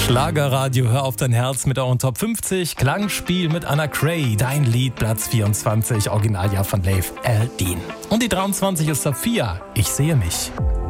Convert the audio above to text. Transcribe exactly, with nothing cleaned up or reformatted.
Schlagerradio, hör auf dein Herz mit euren Top fünfzig. Klangspiel mit Anna Cray, dein Lied Platz vierundzwanzig, Originaljahr von Leif L. Dean. Und die dreiundzwanzig ist Sophia, ich sehe mich.